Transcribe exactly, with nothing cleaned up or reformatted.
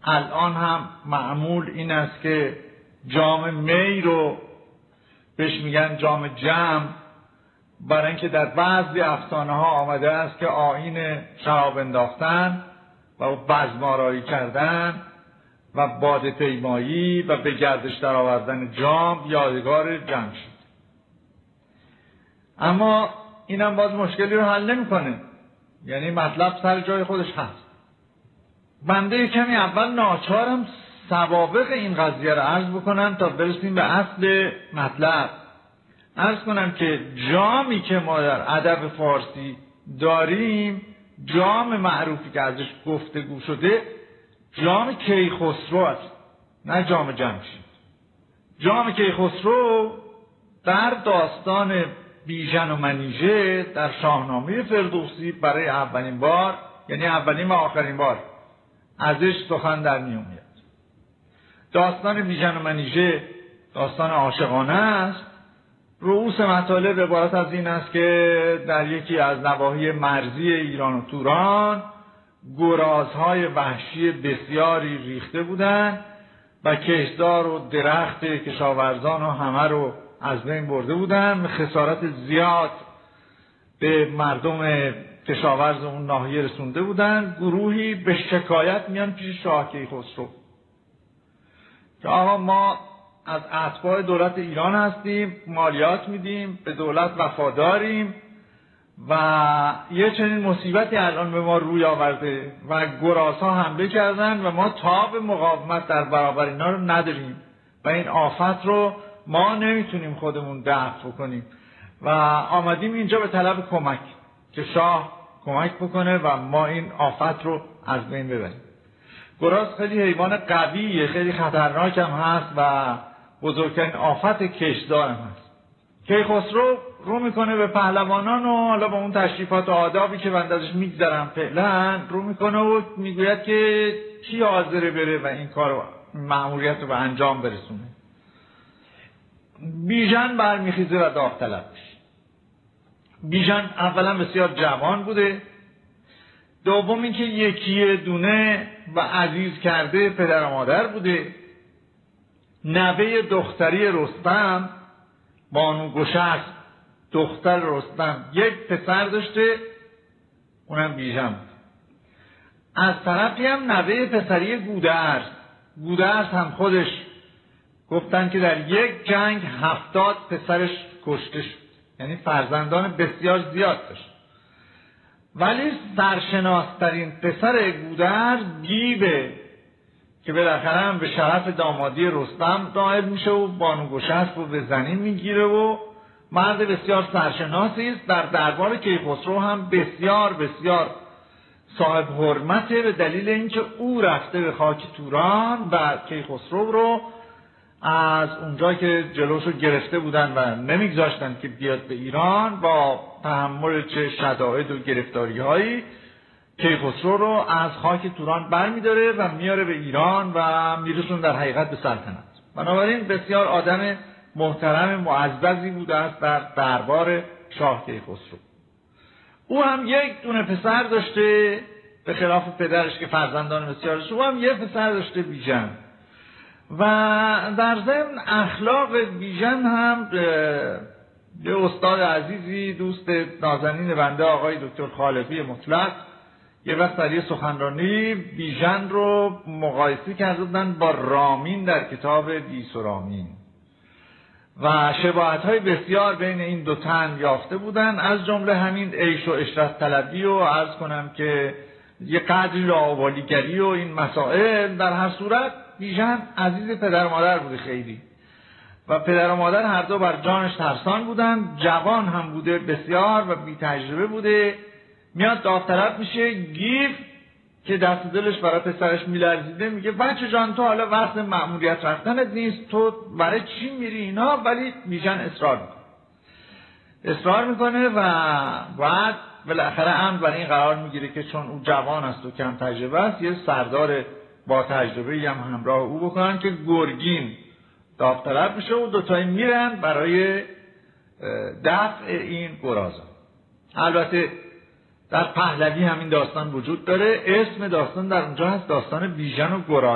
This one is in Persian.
الان هم معمول این است که جام می رو بهش میگن جام جم، برای اینکه در بعضی افسانه ها آمده است که آیین شراب انداختن و بزمارایی کردن و باده پیمایی و به گردش در آوردن جام یادگار جمع شد. اما اینم باز مشکلی رو حل نمی‌کنه، یعنی مطلب سر جای خودش هست. بنده کمی اول ناچارم سوابق این قضیه رو عرض بکنم تا برسیم به اصل مطلب. عرض کنم که جامی که ما در ادب فارسی داریم، جام معروفی که ازش گفتگو شده جام کیخسرو است، نه جام جمشید. جام کیخسرو در داستان بیژن و منیژه در شاهنامه فردوسی برای اولین بار، یعنی اولین و آخرین بار ازش سخن در می‌آید. داستان بیژن و منیژه داستان عاشقانه است. رؤوس مطالب عبارت از این است که در یکی از نواحی مرزی ایران و توران گرازهای وحشی بسیاری ریخته بودند و کشتزار و درخت کشاورزان و همه رو از بین برده بودند. خسارت زیاد به مردم کشاورز اون ناحیه رسونده بودند. گروهی به شکایت میان پیش شاه کیخسرو که آقا ما از اتباع دولت ایران هستیم، مالیات میدیم، به دولت وفاداریم و یه چنین مصیبتی الان به ما روی آورده و گرازها حمله کردن و ما تاب مقاومت در برابر اینا رو نداریم و این آفت رو ما نمیتونیم خودمون دفع کنیم و آمدیم اینجا به طلب کمک که شاه کمک بکنه و ما این آفت رو از بین ببریم. گراز خیلی حیوان قویه، خیلی خطرناک هم هست و بزرگترین آفت کشتزار هم هست. کیخسرو رو میکنه به پهلوانان و حالا با اون تشریفات و آدابی که بنده ازش میگذرم فعلا رو میکنه و میگوید که کی حاضره بره و این کار مأموریت رو به انجام برسونه. بیژن برمیخیزه و داوطلب میشه. بیژن اولا بسیار جوان بوده، دوم اینکه یکی دونه و عزیز کرده پدر و مادر بوده. نوه دختری رستم بانو گشست دختر رستم یک پسر داشته، اونم بیژن بود. از طرفی هم نوه پسری گودرز گودرز هم خودش گفتن که در یک جنگ هفتاد پسرش کشته شد، یعنی فرزندان بسیار زیاد داشت. ولی سرشناسترین پسر گودرز گیبه که بالاخره هم به شرف دامادی رستم نائل میشه و بانو گشست رو به زنی میگیره و مرد بسیار سرشناسی است. در دربار کیخسرو هم بسیار بسیار صاحب حرمته به دلیل اینکه او رفته به خاک توران و کیخسرو رو از اونجا که جلوشو گرفته بودن و نمیگذاشتن که بیاد به ایران با تحمل چه شدائد و گرفتاری هایی کیخسرو رو از خاک توران برمیداره و میاره به ایران و میرسون در حقیقت به سلطنت. بنابراین بسیار آدم محترم معززی بوده است در دربار شاه کیخسرو. او هم یک دونه پسر داشته به خلاف پدرش که فرزندان بسیار داشته، او هم یک پسر داشته بیژن. و در ضمن اخلاق بیژن هم یه استاد عزیزی دوست نازنین بنده آقای دکتر خالقی مطلق یه وقت در یه سخنرانی بیژن رو مقایسه کرده بودن با رامین در کتاب گیس و رامین و شباهت‌های بسیار بین این دو تن یافته بودن، از جمله همین عیش و عشرت طلبی و عرض کنم که یه قدری لاابالیگری و این مسائل. در هر صورت بیژن عزیز پدر و مادر بوده خیلی و پدر و مادر هر دو بر جانش ترسان بودن. جوان هم بوده بسیار و بی تجربه بوده. میاد داوطلب میشه. گیف که دست دلش برای پسرش میلرزیده میگه بچه جان تو حالا وقت مأموریت رفتنت نیست، تو برای چی میری اینا؟ ولی بیژن اصرار میکنه اصرار میکنه و بعد بالاخره هم برای این قرار میگیره که چون او جوان است و کم تجربه است یه سردار با تجربه هم همراه او بکنن که گرگین داوطلب میشه و دوتایی میرن برای دفع این گرازا. البته در پهلوی همین داستان وجود داره. اسم داستان در اونجا هست داستان بیژن و گراز.